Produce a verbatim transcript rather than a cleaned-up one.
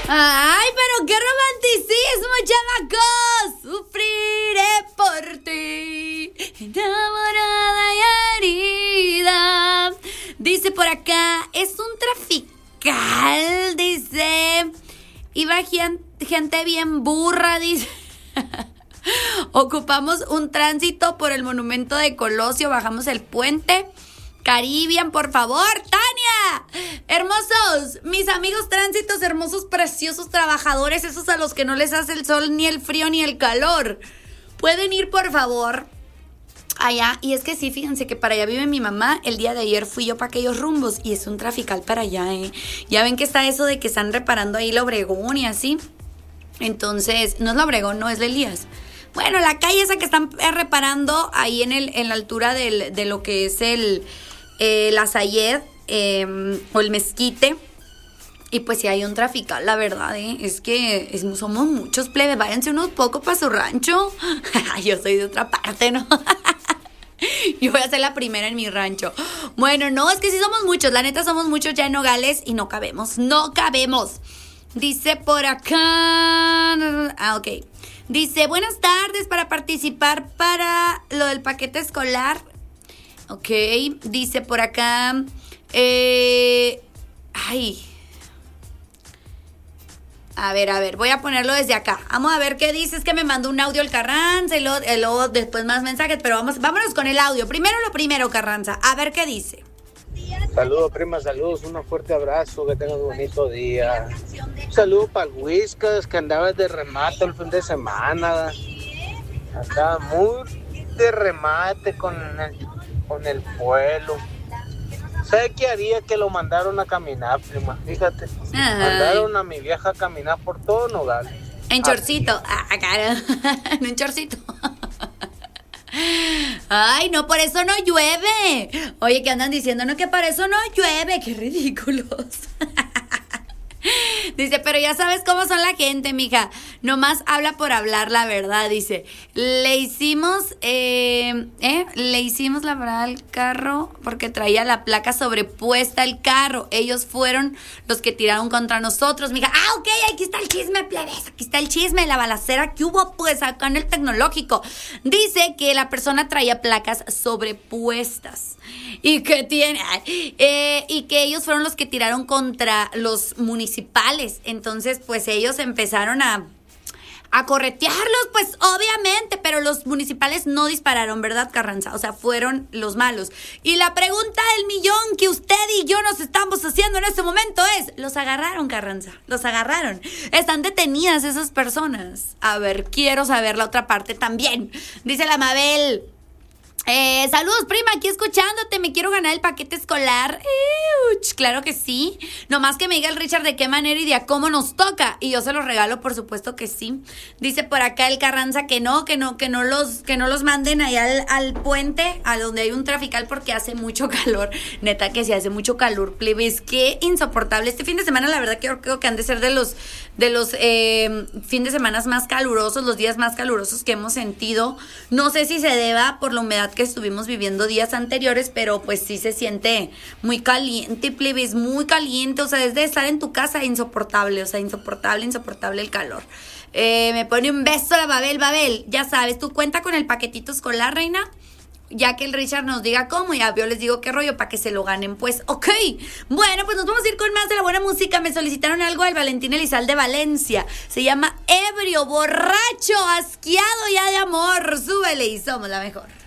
Ay, pero qué romanticismo, chamacos. Sufriré por ti, enamorada y herida. Dice por acá, es un trafical, dice. Iba gente bien burra, dice. Ocupamos un tránsito por el monumento de Colosio, bajamos el puente. Caribbean, por favor, Tania. Hermosos, mis amigos tránsitos, hermosos, preciosos trabajadores, esos a los que no les hace el sol, ni el frío, ni el calor. Pueden ir, por favor, allá. Y es que sí, fíjense que para allá vive mi mamá. El día de ayer fui yo para aquellos rumbos y es un trafical para allá, ¿eh? Ya ven que está eso de que están reparando ahí la Obregón y así. Entonces, no es la Obregón, no, es la Elías. Bueno, la calle esa que están reparando ahí en, el, en la altura del, de lo que es el... Eh, la Sayed eh, o el Mezquite. Y pues si hay un trafical, la verdad, ¿eh? Es que es, somos muchos, plebe. Váyanse unos pocos para su rancho. Yo soy de otra parte, ¿no? Yo voy a ser la primera en mi rancho. Bueno, no, es que sí somos muchos. La neta somos muchos ya en Nogales y no cabemos. No cabemos. Dice por acá. Ah, ok. Dice, buenas tardes, para participar para lo del paquete escolar. Ok, dice por acá, eh, ay, a ver, a ver, voy a ponerlo desde acá. Vamos a ver qué dice, es que me mandó un audio el Carranza y luego, y luego después más mensajes, pero vamos, vámonos con el audio. Primero lo primero, Carranza, a ver qué dice. Saludos, prima, saludos, un fuerte abrazo, que tengas un bonito día. Un saludo para el Whiskas, que andaba de remate el fin de semana. Andaba muy de remate con el... con el pueblo. ¿Sabe qué haría? Que lo mandaron a caminar, prima. Fíjate. Ay. Mandaron a mi vieja a caminar por todo Nogales. En chorcito. Ah, cara. En un chorcito. Ay, no, por eso no llueve. Oye, ¿qué andan diciendo? No, que por eso no llueve. Qué ridículos. Dice, pero ya sabes cómo son la gente, mija. Nomás habla por hablar, la verdad. Dice, le hicimos, eh, eh, le hicimos la parada al carro porque traía la placa sobrepuesta el carro. Ellos fueron los que tiraron contra nosotros, mija. Ah, ok, aquí está el chisme, plebes. Aquí está el chisme, la balacera que hubo, pues, acá en el tecnológico. Dice que la persona traía placas sobrepuestas. Y que tiene, eh, y que ellos fueron los que tiraron contra los municipales. Entonces, pues ellos empezaron a, a corretearlos, pues obviamente, pero los municipales no dispararon, ¿verdad, Carranza? O sea, fueron los malos. Y la pregunta del millón que usted y yo nos estamos haciendo en este momento es, ¿los agarraron, Carranza? ¿Los agarraron? ¿Están detenidas esas personas? A ver, quiero saber la otra parte también. Dice la Mabel. Eh, saludos, prima, aquí escuchándote. Me quiero ganar el paquete escolar. Euch, claro que sí. Nomás que me diga el Richard de qué manera y de a cómo nos toca. Y yo se los regalo, por supuesto que sí. Dice por acá el Carranza que no, que no, que no los, que no los manden allá al, al puente, a donde hay un trafical, porque hace mucho calor. Neta que sí hace mucho calor, plebes. Qué insoportable. Este fin de semana, la verdad que yo creo que han de ser de los, de los eh, fin de semana más calurosos, los días más calurosos que hemos sentido. No sé si se deba por la humedad que estuvimos viviendo días anteriores, pero pues sí se siente muy caliente, plebes, muy caliente. O sea, es de estar en tu casa insoportable, o sea, insoportable, insoportable el calor. Eh, me pone un beso la Babel, Babel, ya sabes, tú cuenta con el paquetito escolar, reina, ya que el Richard nos diga cómo, ya yo les digo qué rollo para que se lo ganen, pues, ok. Bueno, pues nos vamos a ir con más de la buena música. Me solicitaron algo del Valentín Elizalde Valencia, se llama Ebrio, Borracho, Asqueado ya de amor. Súbele y somos la mejor.